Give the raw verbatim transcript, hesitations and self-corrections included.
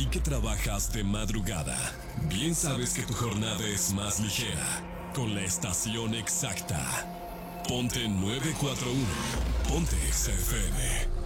que trabajas de madrugada, bien sabes que tu jornada es más ligera. Con la estación exacta. Ponte nueve cuatro uno. Ponte X F M.